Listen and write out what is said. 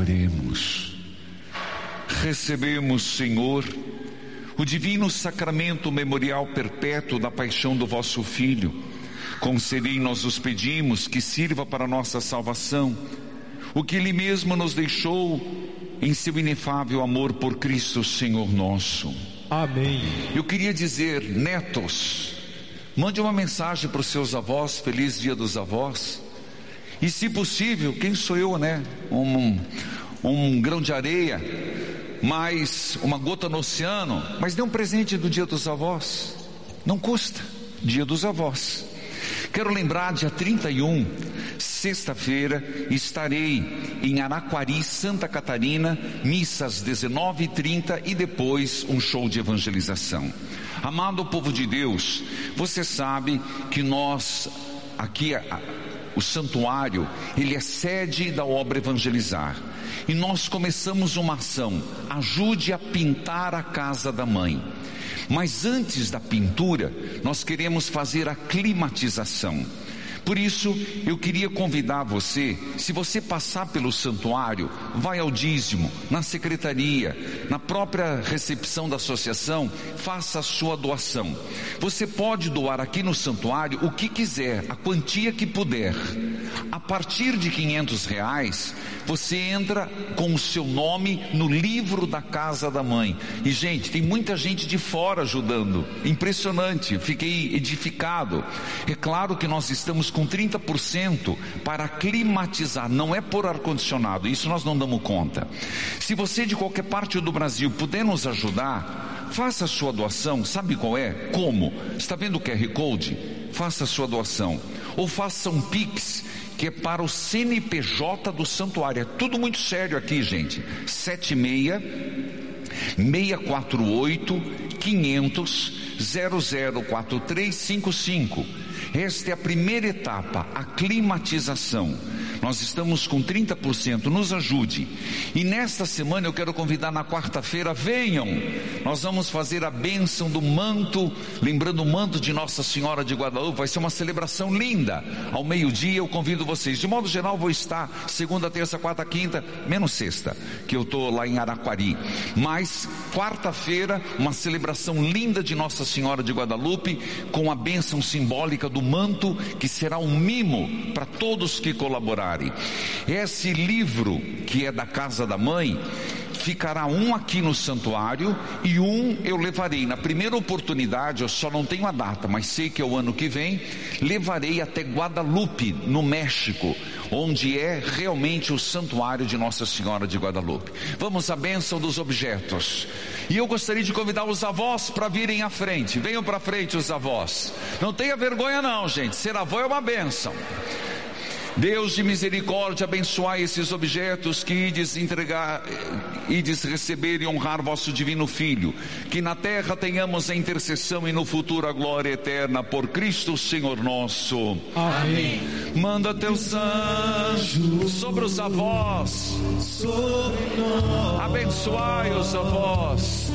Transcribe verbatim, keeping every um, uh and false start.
Oremos. Recebemos, Senhor, o divino sacramento memorial perpétuo da paixão do vosso Filho. Concedei, nós os pedimos, que sirva para nossa salvação o que Ele mesmo nos deixou em seu inefável amor por Cristo, Senhor nosso. Amém. Eu queria dizer, netos, mande uma mensagem para os seus avós, feliz dia dos avós. E se possível, quem sou eu, né? Um, um grão de areia, mais uma gota no oceano, mas dê um presente do dia dos avós. Não custa, dia dos avós. Quero lembrar, dia trinta e um, sexta-feira, estarei em Araquari, Santa Catarina, missa às dezenove e trinta e depois um show de evangelização. Amado povo de Deus, você sabe que nós, aqui, a, o santuário, ele é sede da obra Evangelizar. E nós começamos uma ação, ajude a pintar a casa da mãe. Mas antes da pintura, nós queremos fazer a climatização. Por isso, eu queria convidar você, se você passar pelo santuário, vai ao dízimo, na secretaria, na própria recepção da associação, faça a sua doação. Você pode doar aqui no santuário o que quiser, a quantia que puder. A partir de quinhentos reais, você entra com o seu nome no livro da Casa da Mãe. E gente, tem muita gente de fora ajudando, impressionante, fiquei edificado. É claro que nós estamos com trinta por cento para climatizar, não é por ar-condicionado, isso nós não damos conta. Se você de qualquer parte do Brasil puder nos ajudar, faça a sua doação. Sabe qual é? Como? Está vendo o Q R Code? Faça a sua doação, ou faça um Pix, que é para o C N P J do santuário. É tudo muito sério aqui, gente. sete seis, seis quatro oito, quinhentos, zero zero quatro três cinco cinco. Esta é a primeira etapa, a climatização. Nós estamos com trinta por cento, nos ajude. E nesta semana eu quero convidar, na quarta-feira, venham. Nós vamos fazer a bênção do manto, lembrando o manto de Nossa Senhora de Guadalupe. Vai ser uma celebração linda. Ao meio-dia eu convido vocês. De modo geral vou estar segunda, terça, quarta, quinta, menos sexta, que eu estou lá em Araquari. Mas quarta-feira, uma celebração linda de Nossa Senhora de Guadalupe, com a bênção simbólica do manto, que será um mimo para todos que colaborarem. Esse livro, que é da Casa da Mãe, ficará um aqui no santuário e um eu levarei na primeira oportunidade. Eu só não tenho a data, mas sei que é o ano que vem. Levarei até Guadalupe, no México, onde é realmente o santuário de Nossa Senhora de Guadalupe. Vamos à bênção dos objetos. E eu gostaria de convidar os avós para virem à frente. Venham para frente os avós. Não tenha vergonha não, gente. Ser avó é uma bênção. Deus de misericórdia, abençoai esses objetos que ides entregar, ides receber e honrar vosso divino Filho. Que na terra tenhamos a intercessão e no futuro a glória eterna por Cristo Senhor nosso. Amém. Manda teus anjos sobre os avós, Sobre nós. abençoai os avós.